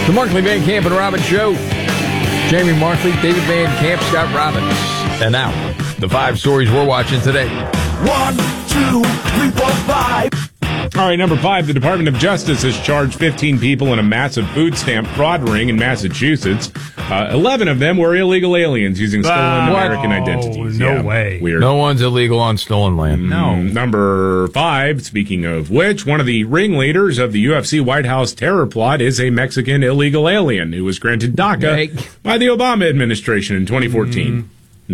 The Markley, Van Camp, and Robbins Show. Jamie Markley, David Van Camp, Scott Robbins. And now, the 5 stories we're watching today. 1, 2, 3, 4, 5. All right, number 5, the Department of Justice has charged 15 people in a massive food stamp fraud ring in Massachusetts. 11 of them were illegal aliens using stolen American identities. No way. Weird. No one's illegal on stolen land. No. Number 5, speaking of which, one of the ringleaders of the UFC White House terror plot is a Mexican illegal alien who was granted DACA by the Obama administration in 2014.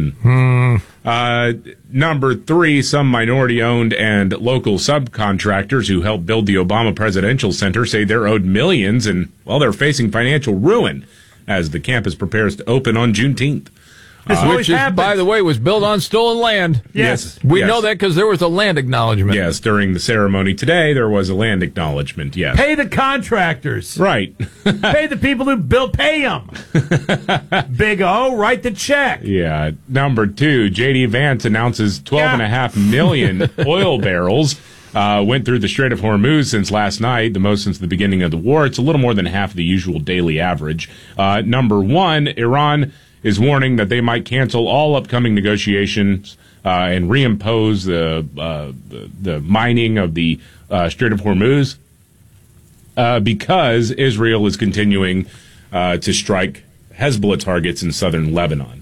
Number 3, some minority-owned and local subcontractors who helped build the Obama Presidential Center say they're owed millions and, well, they're facing financial ruin as the campus prepares to open on Juneteenth. Which, by the way, was built on stolen land. Yes. We know that because there was a land acknowledgement. Yes, during the ceremony today, there was a land acknowledgement, yes. Pay the contractors. Right. Pay the people who built, pay them. Big O, write the check. Yeah. Number 2, J.D. Vance announces 12.5 million oil barrels went through the Strait of Hormuz since last night, the most since the beginning of the war. It's a little more than half the usual daily average. Number 1, Iran is warning that they might cancel all upcoming negotiations and reimpose the mining of the Strait of Hormuz because Israel is continuing to strike Hezbollah targets in southern Lebanon.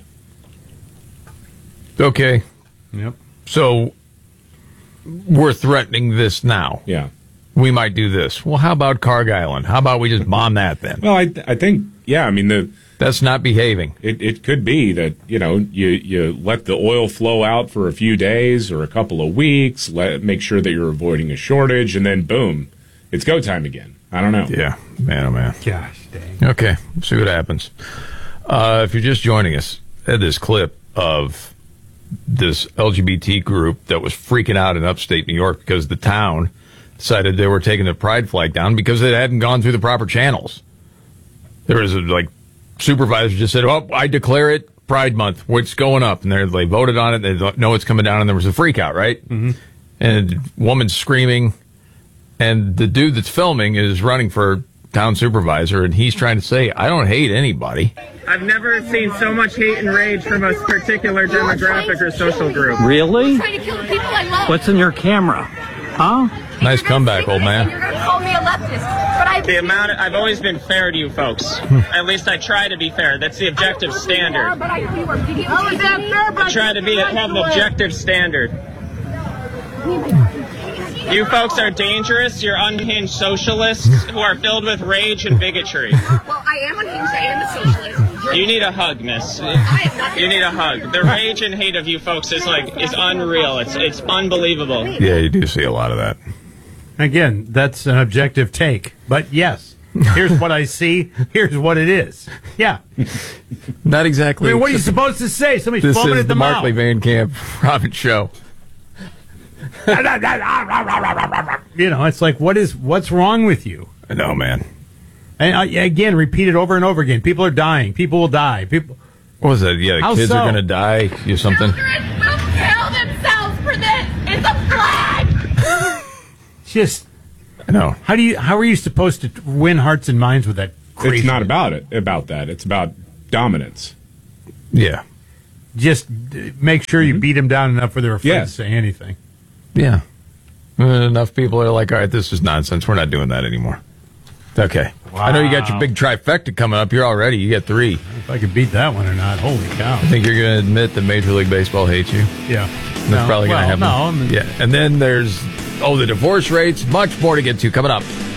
Okay. Yep. So we're threatening this now. Yeah. We might do this. Well, how about Karg Island? How about we just bomb that then? Well, I think, yeah, I mean, that's not behaving. It could be that, you let the oil flow out for a few days or a couple of weeks, make sure that you're avoiding a shortage, and then boom, it's go time again. I don't know. Yeah, man, oh man. Gosh dang. Okay, we'll see what happens. If you're just joining us, I had this clip of this LGBT group that was freaking out in upstate New York because the town decided they were taking the pride flag down because it hadn't gone through the proper channels. There was supervisor just said, "Oh, I declare it Pride Month. It's going up," and they voted on it. They know it's coming down, and there was a freak out, right? Mm-hmm. And a woman's screaming, and the dude that's filming is running for town supervisor, and he's trying to say, "I don't hate anybody." I've never seen so much hate and rage from a particular demographic or social group. Really? Trying to kill the people I love. What's in your camera? Huh? Nice comeback, old man. You're going to call me a leftist, but I've always been fair to you folks. At least I try to be fair. That's the objective standard. I try to have an objective standard. You folks are dangerous. You're unhinged socialists who are filled with rage and bigotry. Well, I am unhinged. I am a socialist. You need a hug, miss. You need a hug. The rage and hate of you folks is unreal. It's unbelievable. Yeah, you do see a lot of that. Again, that's an objective take. But yes, here's what I see. Here's what it is. Yeah. Not exactly. I mean, what are you supposed to say? Somebody's foaming at the mouth. Markley Van Camp Robbins Show. It's like, what's wrong with you? I know, man. And again, repeat it over and over again. People are dying. People will die. People. What was that? Yeah, the kids are going to die. You something? Children will kill themselves for this. It's a flag. Just. I know. How are you supposed to win hearts and minds with that crazy? It's not about that. It's about dominance. Yeah. Just make sure you beat them down enough where they're afraid to say anything. Yeah. Enough people are like, all right, this is nonsense. We're not doing that anymore. Okay. Wow. I know you got your big trifecta coming up. You're all ready. You get 3. If I could beat that one or not, holy cow. I think you're going to admit that Major League Baseball hates you. Yeah. That's probably going to happen. No. Yeah. And then there's, the divorce rates. Much more to get to coming up.